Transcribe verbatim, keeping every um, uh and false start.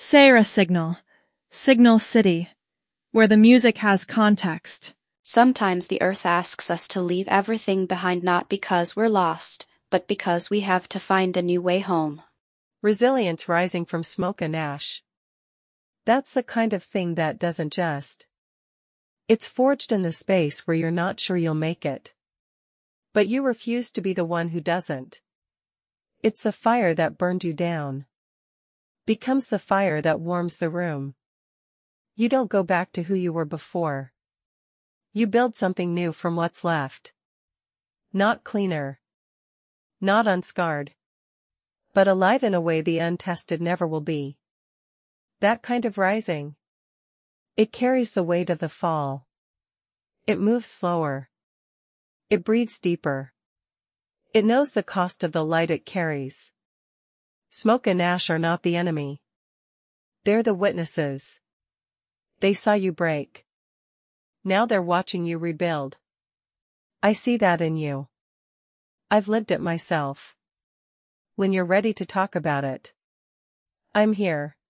Sarah Signal, Signal City, where the music has context. Sometimes the earth asks us to leave everything behind, not because we're lost, but because we have to find a new way home. Resilient rising from smoke and ash. That's the kind of thing that doesn't just. It's forged in the space where you're not sure you'll make it. But you refuse to be the one who doesn't. It's the fire that burned you down. Becomes the fire that warms the room. You don't go back to who you were before. You build something new from what's left. Not cleaner. Not unscarred. But alive in a way the untested never will be. That kind of rising. It carries the weight of the fall. It moves slower. It breathes deeper. It knows the cost of the light it carries. Smoke and ash are not the enemy. They're the witnesses. They saw you break. Now they're watching you rebuild. I see that in you. I've lived it myself. When you're ready to talk about it, I'm here.